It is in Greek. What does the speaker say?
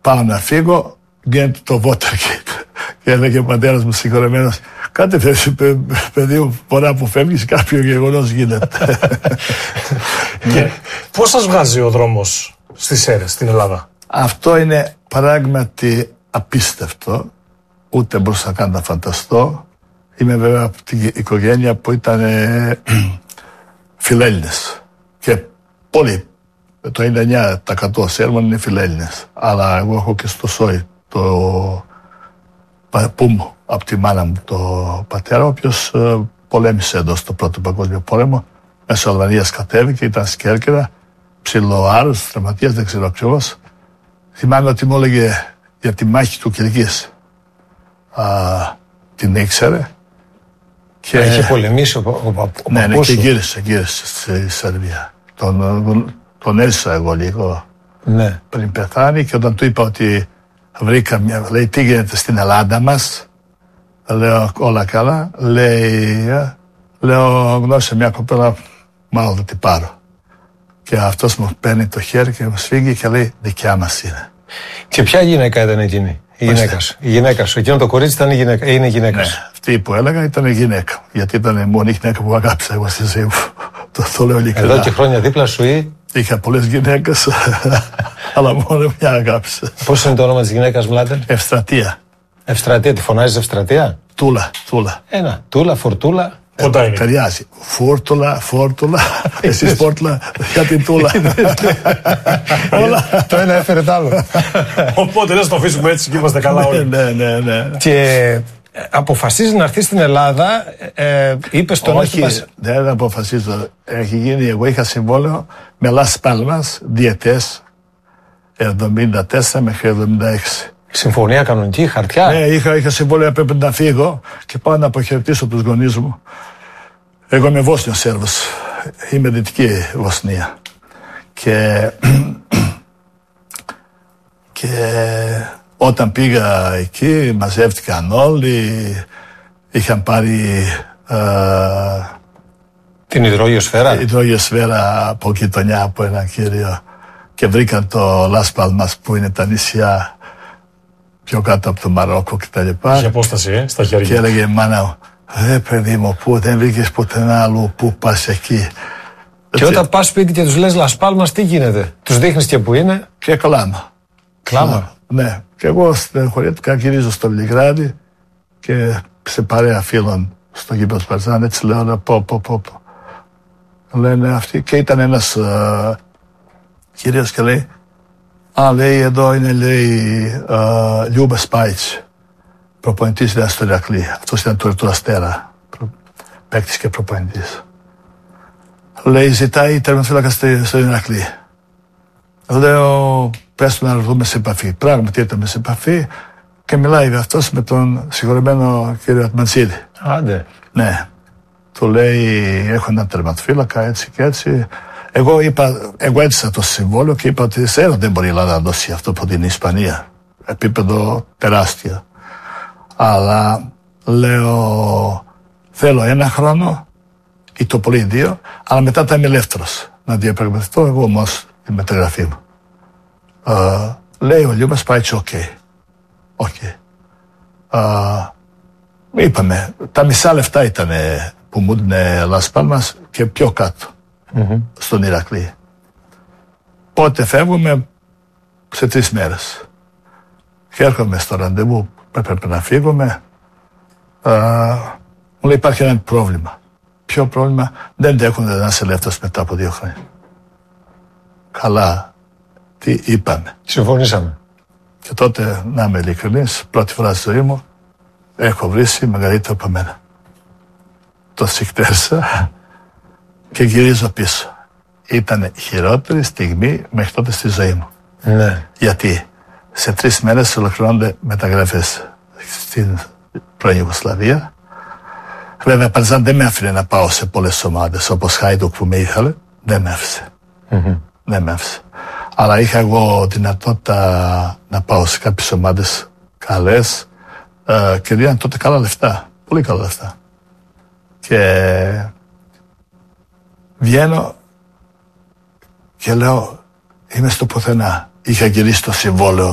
πάω να φύγω, γίνεται το Watergate. Και έλεγε ο πατέρας μου συγχωρεμένος, κάτι παιδί μου, φορά που φεύγεις, κάποιο γεγονός γίνεται. Και πώς σας βγάζει ο δρόμος στις Σέρρες, στην Ελλάδα? Αυτό είναι πράγματι απίστευτο. Ούτε μπορούσα καν να φανταστώ. Είμαι βέβαια από την οικογένεια που ήταν φιλέλληνες. Και πολύ, το 99% Σέρβων είναι φιλέλληνες. Αλλά εγώ έχω και στο Σόι το παππού μου, από τη μάνα μου, το πατέρα, ο οποίος πολέμησε εδώ στο Πρώτο Παγκόσμιο Πόλεμο. Μέσω Αλβανίας κατέβηκε, ήταν στην Κέρκυρα, ψιλοάρρωστος, τραυματίας, δεν ξέρω ακριβώς. Θυμάμαι ότι μου έλεγε για τη μάχη του Κιλκής. Την ήξερε. Και είχε πολεμήσει ο παππούς. Ναι, και γύρισε στη Σερβία. Τον έζησα εγώ λίγο πριν πεθάνει, και όταν του είπα ότι βρήκα μια, λέει, τι γίνεται στην Ελλάδα μας, λέω όλα καλά, λέω γνώρισε μια κοπέλα, μάλλον θα την πάρω. Και αυτός μου παίρνει το χέρι και μου σφίγγει και λέει δικιά μας είναι. Και ποια γυναίκα ήταν εκείνη? Η γυναίκα σου. Εκείνο το κορίτσι ήταν είναι γυναίκα. Ναι, αυτή που έλεγα ήταν η γυναίκα. Γιατί ήταν η μόνη γυναίκα που αγάπησα εγώ στη ζωή μου. Το λέω ειλικρινά. Εδώ και χρόνια δίπλα σου ή? Είχα πολλές γυναίκες, αλλά μόνο μια αγάπησα. Πώς είναι το όνομα της γυναίκας, Μλάτερ? Ευστρατεία. Ευστρατεία, τη φωνάζεις Ευστρατεία? Τούλα. Τούλα, Φορτούλα. Κοντά είναι. Ταιριάζει. Φόρτουλα. Εσύ Φόρτουλα για την Τούλα. Το ένα έφερε το άλλο. Οπότε δεν το αφήσουμε έτσι και είμαστε καλά όλοι. Ναι. Και αποφασίζεις να έρθεις στην Ελλάδα, είπες τον Όχι, δεν αποφασίζω. Έχει γίνει, εγώ είχα συμβόλαιο με Las Palmas, διετές, 74 μέχρι 76. Συμφωνία κανονική, χαρτιά. Ναι, είχα συμβόλαιο, έπρεπε να φύγω και πάω να αποχαιρετήσω τους γονείς μου. Εγώ είμαι Βόσνιος Σέρβος, είμαι Δυτική Βοσνία. Και όταν πήγα εκεί μαζεύτηκαν όλοι, είχαν πάρει την υδρογειοσφαίρα. Υδρογειοσφαίρα από γειτονιά από έναν κύριο και βρήκαν το Las Palmas που είναι τα νησιά πιο κάτω από το Μαρόκο και τα λοιπά. Είχε απόσταση, στα χέρια. Και έλεγε η μάνα μου, παιδί μου, που δεν βρήκες πουθενά αλλού, πού πας εκεί? Και όταν πας σπίτι και τους λες Las Palmas, τι γίνεται? Τους δείχνεις και που είναι? Και Κλάμα. Ναι. Και εγώ στεναχωρήθηκα, γυρίζω στο Βελιγράδι και σε παρέα φίλων στο γήπεδο του Παρτιζάν, έτσι λέω, πω. Λένε αυτοί, και ήταν ένας κύριος και λέει, λέει, εδώ είναι, λέει, Λιούμπα Σπάιτς, προπονητής ήταν στο Ηρακλή. Αυτός ήταν του Αστέρα, παίκτης και προπονητής. Λέει, ζητάει τερματοφύλακα στο Ηρακλή. Λέω, πες του να έρθουμε σε επαφή. Πράγματι ήρθαμε σε επαφή και μιλάει αυτός με τον συγχωρεμένο κύριο Ατμαντσίδη. Άντε. Ναι. Του λέει, έχω ένα τερματοφύλακα έτσι και έτσι. Εγώ έτυχα το συμβόλαιο και είπα ότι δεν μπορεί η Ελλάδα να δώσει αυτό από την Ισπανία. Επίπεδο τεράστιο. Αλλά λέω, θέλω 1 χρόνο ή το πολύ 2, αλλά μετά θα είμαι ελεύθερος να διαπραγματευτώ εγώ όμως τη μεταγραφή μου. Λέει ο Λιούμπας Πάιτς, οκ. Είπαμε, τα μισά λεφτά ήταν που μου έδινε Las Palmas και πιο κάτω. Στον Ηρακλή. Πότε φεύγουμε? Σε 3 μέρες. Και έρχομαι στο ραντεβού που έπρεπε να φύγουμε. Μου λέει, υπάρχει ένα πρόβλημα. Ποιο πρόβλημα? Δεν δέχονται να είσαι ελεύθερος μετά από 2 χρόνια. Καλά. Τι είπαμε? Συμφωνήσαμε. Και τότε, να είμαι ειλικρινής, πρώτη φορά στη ζωή μου έχω βρήσει μεγαλύτερο από μένα. Το συχτέρισα και γυρίζω πίσω. Ήταν η χειρότερη στιγμή μέχρι τότε στη ζωή μου. Ναι. Γιατί σε 3 μέρες ολοκληρώνονται μεταγραφές στην πρώην Ιουγκοσλαβία. Βέβαια, Παρτιζάν δεν με άφηνε να πάω σε πολλές ομάδες, όπως Χάιντουκ που με ήθελε. Δεν με άφησε. Αλλά είχα εγώ δυνατότητα να πάω σε κάποιες ομάδες καλές και δίναν τότε καλά λεφτά. Πολύ καλά λεφτά. Και βγαίνω και λέω, είμαι στο πουθενά. Είχα γυρίσει το συμβόλαιο